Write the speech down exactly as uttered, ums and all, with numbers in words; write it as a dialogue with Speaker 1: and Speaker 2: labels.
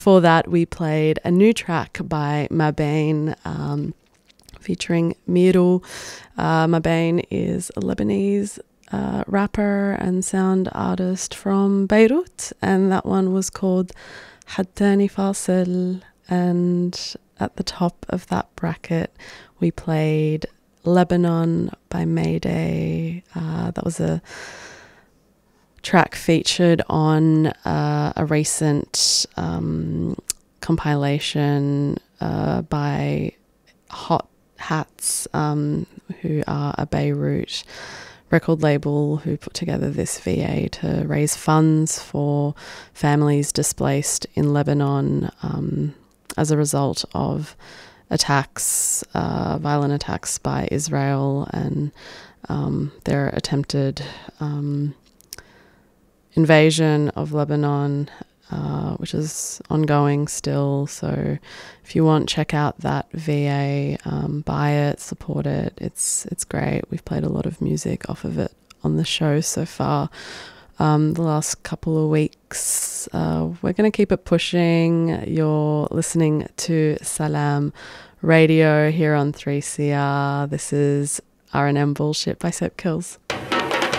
Speaker 1: For that, we played a new track by Mabane, um, featuring Miru. Uh, Mabane is a Lebanese uh, rapper and sound artist from Beirut, and that one was called Hattani Fasil. And at the top of that bracket, we played Lebanon by Mayday. Uh, that was a track featured on uh, a recent um, compilation uh, by Hot Hats, um, who are a Beirut record label who put together this V A to raise funds for families displaced in Lebanon um, as a result of attacks, uh, violent attacks by Israel and um, their attempted um, invasion of Lebanon, uh, which is ongoing still. So if you want, check out that V A, um, buy it, support it. It's it's great. We've played a lot of music off of it on the show so far. Um, the last couple of weeks, uh, we're going to keep it pushing. You're listening to Salam Radio here on three C R. This is R and M Bullshit by Sep Kills.